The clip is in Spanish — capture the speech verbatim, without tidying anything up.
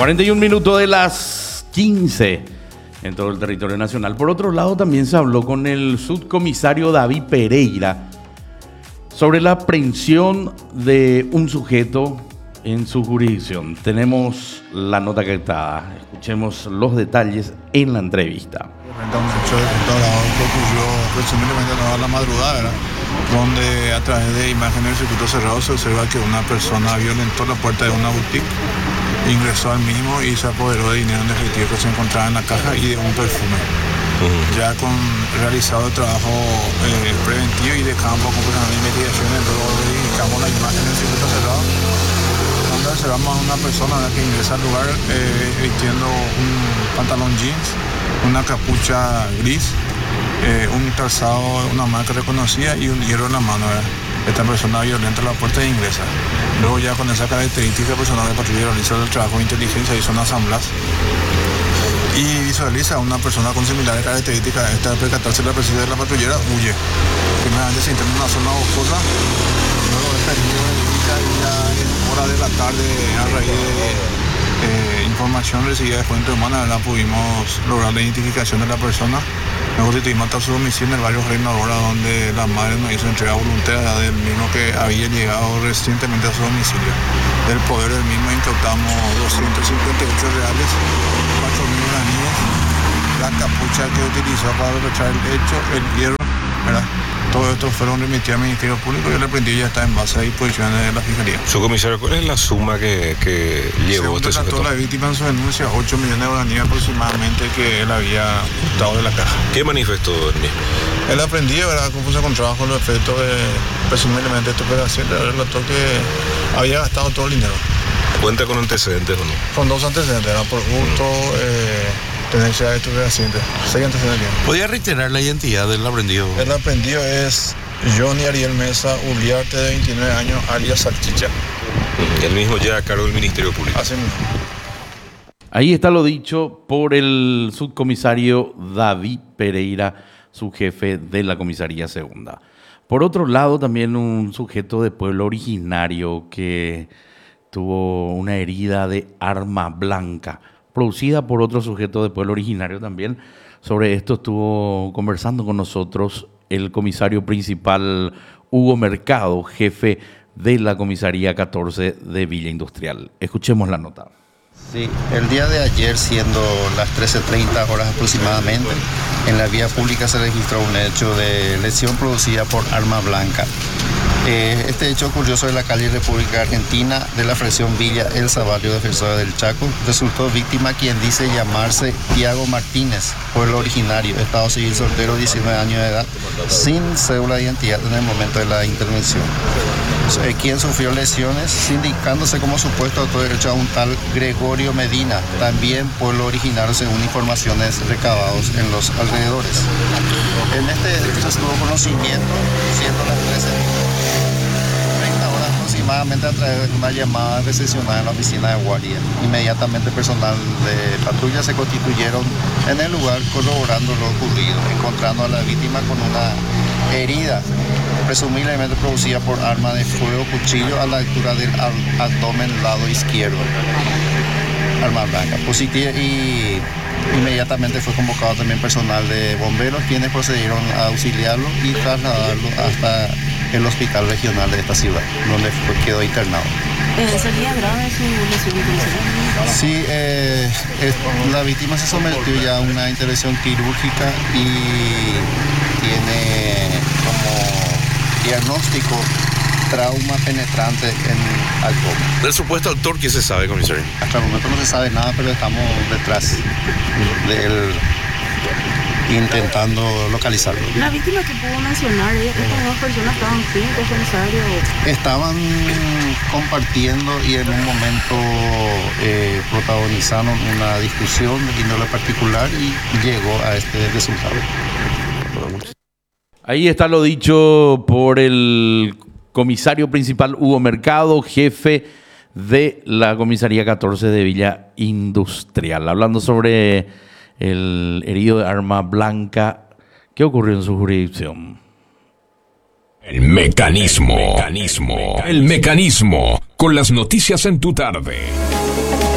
cuarenta y un minutos de las quince en todo el territorio nacional. Por otro lado, también se habló con el subcomisario David Pereira sobre la aprehensión de un sujeto en su jurisdicción. Tenemos la nota que está. Escuchemos los detalles en la entrevista. Frente a un hecho de grado que ocurrió presumiblemente a la madrugada, ¿verdad? Donde a través de imágenes del circuito cerrado se observa que una persona violentó la puerta de una boutique, ingresó al mismo y se apoderó de dinero en efectivo que se encontraba en la caja y de un perfume. Uh-huh. Ya con realizado el trabajo eh, preventivo y de campo con personal de investigaciones, luego verificamos la imagen del circuito cerrado, donde observamos a una persona que ingresa al lugar eh, vistiendo un pantalón jeans, una capucha gris, eh, un calzado, una marca reconocida y un hierro en la mano, ¿verdad? Esta persona violenta la puerta e ingresa. Luego ya con esa característica personal de patrulla realiza el trabajo de inteligencia, hizo unas amblas y visualiza a una persona con similares características. Esta al percatarse de la presencia de la patrullera huye. Primeramente se interna en una zona boscosa, luego es perdido y ya en hora de la tarde a raíz de Eh, información recibida de fuente humana, ¿verdad? Pudimos lograr la identificación de la persona. Luego constituimos hasta su domicilio en el barrio Reina Aurora, donde la madre nos hizo entrega voluntaria del mismo que había llegado recientemente a su domicilio. Del poder del mismo incautamos doscientos cincuenta y ocho reales, cuatro mil guaraníes, la capucha que utilizó para reprochar el hecho, el hierro, ¿verdad? Todo esto fueron remitidos al Ministerio Público y el aprendiz ya está en base a disposiciones de la Fiscalía. Su comisario, ¿cuál es la suma que, que llevó este sujeto? Según la víctima en su denuncia, ocho millones de guaraníes aproximadamente que él había hurtado de la caja. ¿Qué manifestó él mismo? El aprendiz, ¿verdad?, como se encontraba con los efectos de presumiblemente estupefacientes, relató que había gastado todo el dinero. ¿Cuenta con antecedentes o no? Con dos antecedentes, ¿verdad? Por hurto, eh, tenencia de estupefacientes. Seis antecedentes. ¿Podría reiterar la identidad del aprendido? El aprendido es Johnny Ariel Mesa Uliarte, de veintinueve años, alias Salchicha. El mismo ya a cargo del Ministerio Público. Así mismo. Ahí está lo dicho por el subcomisario David Pereira, su jefe de la comisaría segunda. Por otro lado, también un sujeto de pueblo originario que tuvo una herida de arma blanca producida por otro sujeto de pueblo originario también. Sobre esto estuvo conversando con nosotros el comisario principal Hugo Mercado, jefe de la comisaría catorce de Villa Industrial. Escuchemos la nota. Sí, el día de ayer, siendo las trece treinta horas aproximadamente, en la vía pública se registró un hecho de lesión producida por arma blanca. Eh, este hecho ocurrió sobre la calle República Argentina de la fracción Villa El Sabario, defensora del Chaco. Resultó víctima quien dice llamarse Tiago Martínez, pueblo originario, estado civil soltero, diecinueve años de edad, sin cédula de identidad en el momento de la intervención. Eh, quien sufrió lesiones, indicándose como supuesto autor de hecho a un tal Gregorio Medina, también pueblo originario, según informaciones recabados en los alrededores. En este hecho se tuvo conocimiento, siendo las trece treinta horas aproximadamente, a través de una llamada recesionada en la oficina de guardia. Inmediatamente personal de patrulla se constituyeron en el lugar corroborando lo ocurrido, encontrando a la víctima con una herida presumiblemente producida por arma de fuego, cuchillo, a la altura del abdomen lado izquierdo. Arma blanca. Positiva, y inmediatamente fue convocado también personal de bomberos, quienes procedieron a auxiliarlo y trasladarlo hasta el hospital regional de esta ciudad, donde fue, quedó internado. ¿Sería grave su lesión? Sí, eh, es, la víctima se sometió ya a una intervención quirúrgica y tiene como diagnóstico trauma penetrante en abdomen. ¿Del supuesto autor qué se sabe, comisario? Hasta el momento no se sabe nada, pero estamos detrás de él intentando localizarlo. La víctima que pudo mencionar, estas dos personas estaban juntos, comisario. Estaban compartiendo y en un momento eh, protagonizaron una discusión de índole particular y llegó a este resultado. Ahí está lo dicho por el comisario principal Hugo Mercado, jefe de la comisaría catorce de Villa Industrial, hablando sobre el herido de arma blanca que ocurrió en su jurisdicción. El mecanismo, el mecanismo, el mecanismo, con las noticias en tu tarde.